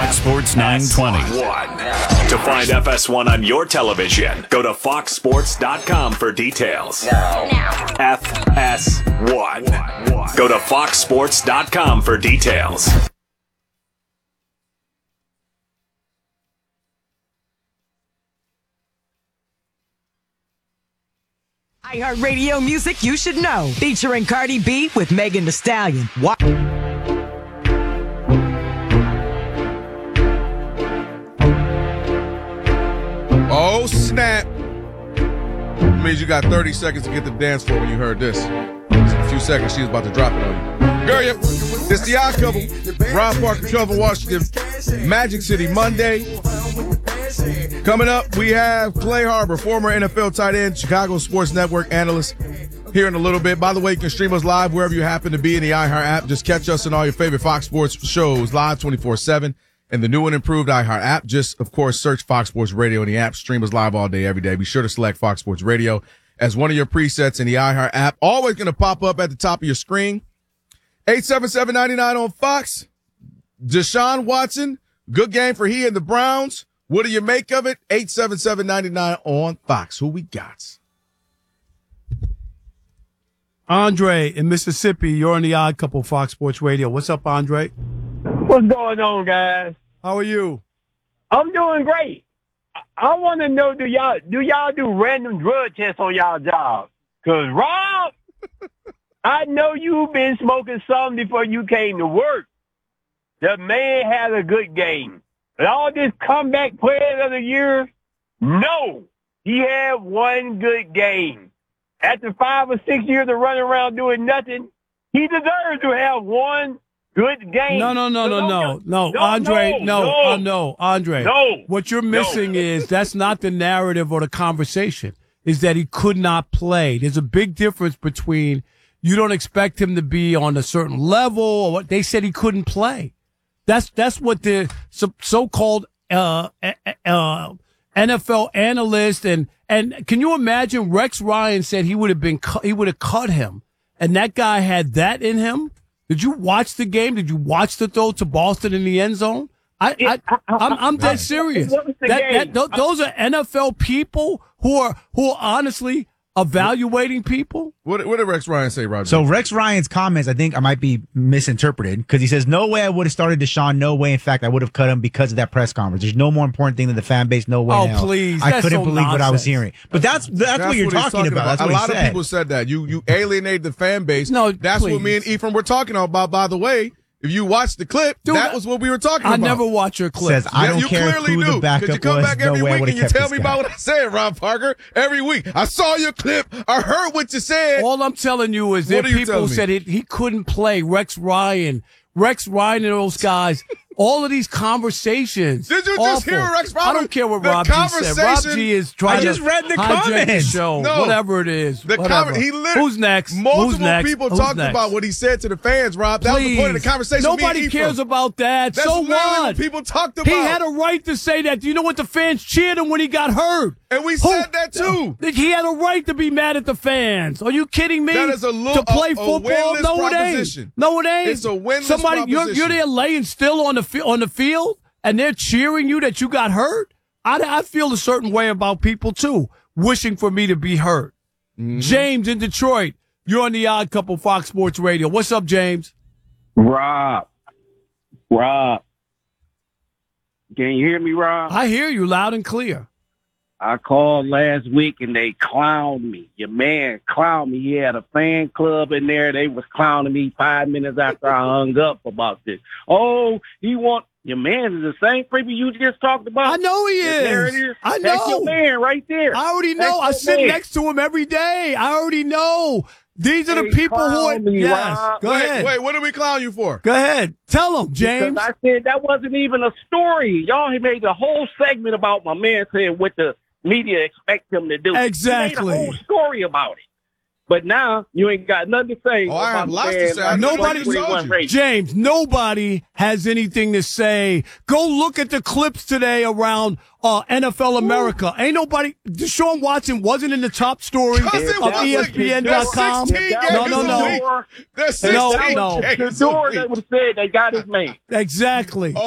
Fox Sports 920. To find FS1 on your television, go to foxsports.com for details. FS1. Go to foxsports.com for details. iHeartRadio music you should know. Featuring Cardi B with Megan Thee Stallion. Oh, snap. Means you got 30 seconds to get the dance floor when you heard this. Just a few seconds, she's about to drop it on you. Girl, it's the Odd Couple. Rob Parker, Kelvin Washington, Magic City Monday. Coming up, we have Clay Harbor, former NFL tight end, Chicago Sports Network analyst, here in a little bit. By the way, you can stream us live wherever you happen to be in the iHeart app. Just catch us in all your favorite Fox Sports shows live 24/7 in the new and improved iHeart app. Just, of course, search Fox Sports Radio in the app. Stream us live all day, every day. Be sure to select Fox Sports Radio as one of your presets in the iHeart app. Always going to pop up at the top of your screen. 877-99 on Fox. Deshaun Watson, good game for he and the Browns. What do you make of it? 877-99 on Fox. Who we got? Andre in Mississippi, you're on the Odd Couple Fox Sports Radio. What's up, Andre? What's going on, guys? How are you? I'm doing great. I want to know, do y'all do random drug tests on y'all jobs? Because, Rob, I know you've been smoking some before you came to work. The man had a good game. And all this comeback players of the year, no. He had one good game. After 5 or 6 years of running around doing nothing, he deserves to have one good game. No, Andre. Andre. No. What you're missing is that's not the narrative or the conversation, is that he could not play. There's a big difference between you don't expect him to be on a certain level or what they said he couldn't play. That's what the so-called NFL analyst and can you imagine Rex Ryan said he would have cut him, and that guy had that in him. Did you watch the game? Did you watch the throw to Boston in the end zone? I'm dead serious. Those are NFL people who are honestly evaluating people. What did Rex Ryan say, Roger? So Rex Ryan's comments, I think I might be misinterpreted, because he says, no way I would have started Deshaun. No way. In fact, I would have cut him because of that press conference. There's no more important thing than the fan base. No way. Oh, please. I couldn't believe what I was hearing. But that's what you're talking about. That's what a lot he said. of people said that. You alienated the fan base. No, that's please. what me and Ephraim were talking about, by the way. If you watch the clip, Dude, that was what we were talking about. I never watch your clip. Says, I don't you care clearly who do, the backup was. you come back every no way week I and you kept tell this me guy. about what I said, Rob Parker. Every week. I saw your clip. I heard what you said. All I'm telling you is that people said he couldn't play. Rex Ryan and those guys. All of these conversations. Did you just hear Rex Ryan? I don't care what Rob G said. Rob G is trying I just read the hijack the comments. show. No. Whatever it is. He literally, Who's next? Multiple people Who's talked next? about what he said to the fans, Rob. That was the point of the conversation. Nobody cares about that. That's so literally what? people talked about. He had a right to say that. Do you know what? The fans cheered him when he got hurt. And we said that too. He had a right to be mad at the fans. Are you kidding me? That is to play football. winless No, it ain't. proposition. No, it ain't. It's a winless Somebody, proposition. you're there laying still on the field, and they're cheering you that you got hurt. I feel a certain way about people too, wishing for me to be hurt. Mm-hmm. James in Detroit, you're on the Odd Couple Fox Sports Radio. What's up, James? Rob. Can you hear me, Rob? I hear you loud and clear. I called last week and they clowned me. Your man clowned me. He had a fan club in there. They was clowning me 5 minutes after I hung up about this. Oh, your man is the same people you just talked about. I know he is. There it is. I know. That's your man right there. I already know. I sit next to him every day. I already know. Ththese are the people who are. Yes. Go ahead. Wait, what did we clown you for? Go ahead. Tell them, James. Because I said that wasn't even a story. Y'all made a whole segment about my man saying what the media expect him to do. Exactly. You made a whole story about it. But now you ain't got nothing to say. Oh, I have lots to say. Nobody told you. James, nobody has anything to say. Go look at the clips today around NFL America. Ain't nobody. Deshaun Watson wasn't in the top story of ESPN.com. The door that would have said they got his man. Exactly.